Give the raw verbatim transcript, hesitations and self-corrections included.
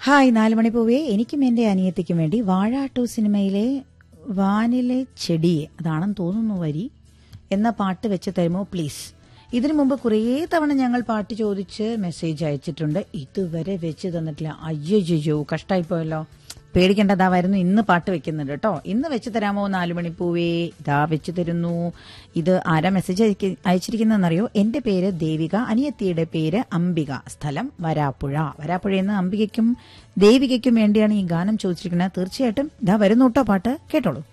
Hi നാലുമണി പൂവേ, എനിക്കും എന്റെ അനിയത്തിക്കും വേണ്ടി വാഴ ടു സിനിമയിലെ വാനിലെ ചെടിയെ, അതാണെന്ന് തോന്നുന്നു വരി, എന്ന പാട്ട് വെച്ച് തരുമോ പ്ലീസ്. ഇതിനു മുമ്പ് കുറേ തവണ ഞങ്ങൾ പാട്ട് ചോദിച്ച് മെസ്സേജ് അയച്ചിട്ടുണ്ട്, ഇതുവരെ വെച്ച് തന്നിട്ടില്ല. അയ്യോ കഷ്ടായിപ്പോയല്ലോ. പേടിക്കേണ്ടതാ വരുന്നു, ഇന്ന് പാട്ട് വെക്കുന്നുണ്ട് കേട്ടോ. ഇന്ന് വെച്ച് തരാമോ നാലുമണി പൂവേ? ഇതാ വെച്ച് തരുന്നു. ഇത് ആരാ മെസ്സേജ് അയച്ചിരിക്കുന്നതെന്നറിയോ? എന്റെ പേര് ദേവിക, അനിയത്തിയുടെ പേര് അംബിക, സ്ഥലം വരാപ്പുഴ. വരാപ്പുഴയെന്ന് അംബികയ്ക്കും ദേവികയ്ക്കും വേണ്ടിയാണ് ഈ ഗാനം ചോദിച്ചിരിക്കുന്നത്. തീർച്ചയായിട്ടും ഇതാ വരുന്നു കേട്ടോ പാട്ട്, കേട്ടോളൂ.